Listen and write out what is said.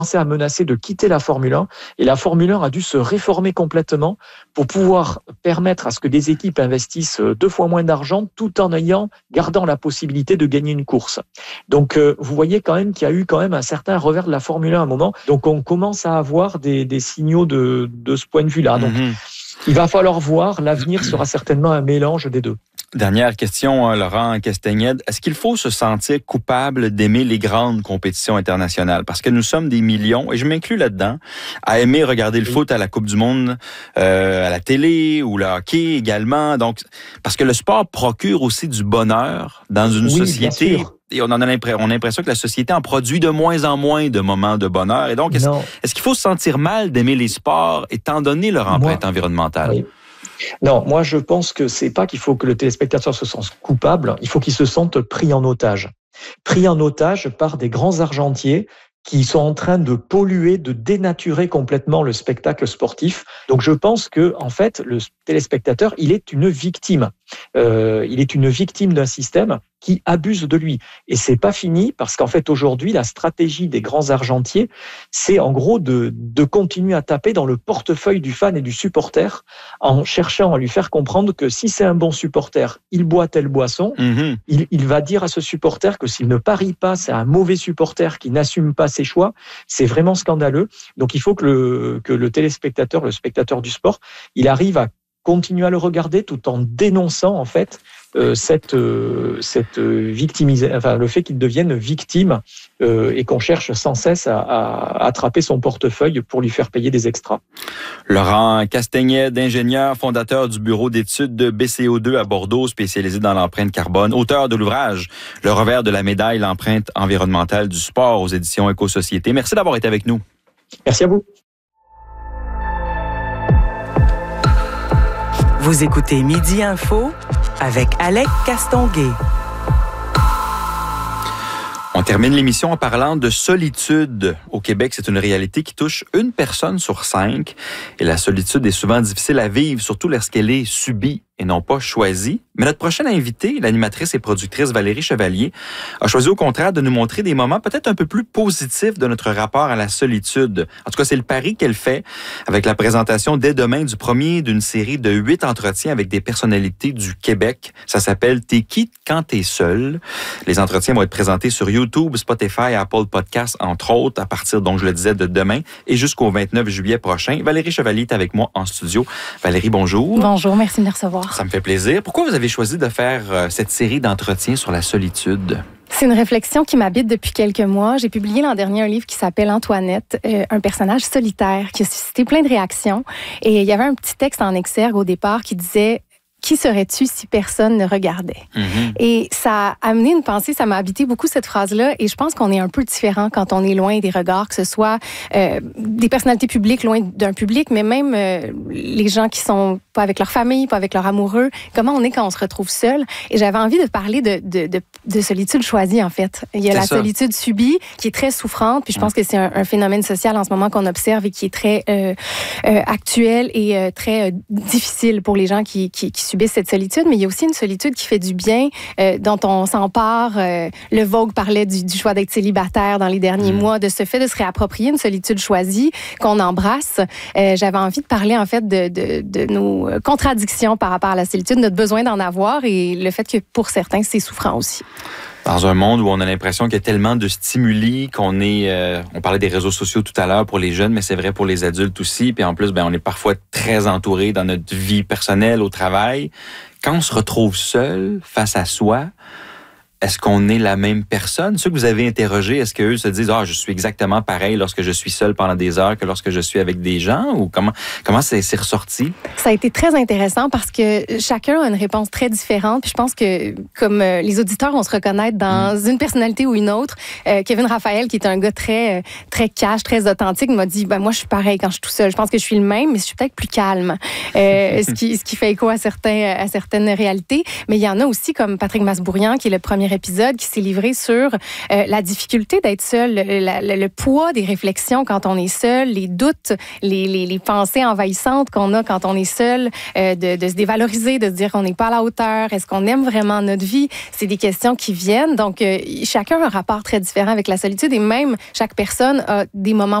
à menacer de quitter la Formule 1 et la Formule 1 a dû se réformer complètement pour pouvoir permettre à ce que des équipes investissent 2 fois moins d'argent tout en gardant la possibilité de gagner une course. Donc vous voyez quand même qu'il y a eu quand même un certain revers de la Formule 1 à un moment. Donc on commence à avoir des signaux de ce point de vue-là. Donc il va falloir voir, l'avenir sera certainement un mélange des deux. Dernière question, Laurent Castagnède. Est-ce qu'il faut se sentir coupable d'aimer les grandes compétitions internationales? Parce que nous sommes des millions, et je m'inclus là-dedans, à aimer regarder le foot à la Coupe du Monde, à la télé ou le hockey également. Donc, parce que le sport procure aussi du bonheur dans une société. Et on a l'impression que la société en produit de moins en moins de moments de bonheur. Et donc, est-ce qu'il faut se sentir mal d'aimer les sports étant donné leur empreinte environnementale? Oui. Non, moi je pense que c'est pas qu'il faut que le téléspectateur se sente coupable, il faut qu'il se sente pris en otage. Pris en otage par des grands argentiers qui sont en train de polluer, de dénaturer complètement le spectacle sportif. Donc je pense que en fait le téléspectateur, il est une victime. Il est une victime d'un système qui abuse de lui. Et c'est pas fini parce qu'en fait aujourd'hui la stratégie des grands argentiers, c'est en gros de continuer à taper dans le portefeuille du fan et du supporter en cherchant à lui faire comprendre que si c'est un bon supporter, il boit telle boisson, il va dire à ce supporter que s'il ne parie pas, c'est un mauvais supporter qui n'assume pas ses choix. C'est vraiment scandaleux. Donc il faut que le téléspectateur, le spectateur du sport, il arrive à continuer à le regarder tout en dénonçant en fait cette victimisation, enfin le fait qu'il devienne victime et qu'on cherche sans cesse à attraper son portefeuille pour lui faire payer des extras. Laurent Castagnède, ingénieur, fondateur du bureau d'études de BCO2 à Bordeaux, spécialisé dans l'empreinte carbone, auteur de l'ouvrage Le revers de la médaille, l'empreinte environnementale du sport aux éditions Éco-Société. Merci d'avoir été avec nous. Merci à vous. Vous écoutez Midi Info avec Alec Castonguay. On termine l'émission en parlant de solitude. Au Québec, c'est une réalité qui touche 1 personne sur 5. Et la solitude est souvent difficile à vivre, surtout lorsqu'elle est subie et non pas choisie. Mais notre prochaine invitée, l'animatrice et productrice Valérie Chevalier, a choisi au contraire de nous montrer des moments peut-être un peu plus positifs de notre rapport à la solitude. En tout cas, c'est le pari qu'elle fait avec la présentation dès demain du premier d'une série de 8 entretiens avec des personnalités du Québec. Ça s'appelle « T'es qui quand t'es seul ». Les entretiens vont être présentés sur YouTube, Spotify, Apple Podcasts, entre autres, à partir, donc je le disais, de demain et jusqu'au 29 juillet prochain. Valérie Chevalier est avec moi en studio. Valérie, bonjour. Bonjour, merci de me recevoir. Ça me fait plaisir. Pourquoi vous avez choisi de faire cette série d'entretiens sur la solitude? C'est une réflexion qui m'habite depuis quelques mois. J'ai publié l'an dernier un livre qui s'appelle Antoinette, un personnage solitaire qui a suscité plein de réactions. Et il y avait un petit texte en exergue au départ qui disait « Qui serais-tu si personne ne regardait? » Et ça a amené une pensée, ça m'a habité beaucoup cette phrase-là. Et je pense qu'on est un peu différent quand on est loin des regards, que ce soit des personnalités publiques loin d'un public, mais même les gens qui sont pas avec leur famille, pas avec leur amoureux. Comment on est quand on se retrouve seul? Et j'avais envie de parler de solitude choisie, en fait. Il y a solitude subie, qui est très souffrante. Puis je pense que c'est un phénomène social en ce moment qu'on observe et qui est très actuel et très difficile pour les gens qui subissent cette solitude. Mais il y a aussi une solitude qui fait du bien, dont on s'empare. Le Vogue parlait du choix d'être célibataire dans les derniers mois, de ce fait de se réapproprier une solitude choisie qu'on embrasse. J'avais envie de parler, en fait, de nos contradictions par rapport à la solitude, notre besoin d'en avoir et le fait que pour certains, c'est souffrant aussi. Dans un monde où on a l'impression qu'il y a tellement de stimuli qu'on parlait des réseaux sociaux tout à l'heure pour les jeunes, mais c'est vrai pour les adultes aussi. Puis en plus, on est parfois très entouré dans notre vie personnelle, au travail. Quand on se retrouve seul, face à soi, est-ce qu'on est la même personne? Ceux que vous avez interrogés, est-ce qu'eux se disent « Ah, je suis exactement pareil lorsque je suis seul pendant des heures que lorsque je suis avec des gens? » Ou comment c'est ressorti? Ça a été très intéressant parce que chacun a une réponse très différente. Puis je pense que, comme les auditeurs vont se reconnaître dans une personnalité ou une autre, Kevin Raphaël, qui est un gars très, très cash, très authentique, m'a dit « moi, je suis pareil quand je suis tout seul. Je pense que je suis le même, mais je suis peut-être plus calme. » Ce qui fait écho à certaines réalités. Mais il y en a aussi, comme Patrick Masbourian, qui est le premier dernier épisode qui s'est livré sur la difficulté d'être seul, le poids des réflexions quand on est seul, les doutes, les pensées envahissantes qu'on a quand on est seul, de se dévaloriser, de se dire qu'on n'est pas à la hauteur, est-ce qu'on aime vraiment notre vie? C'est des questions qui viennent. Donc, chacun a un rapport très différent avec la solitude et même chaque personne a des moments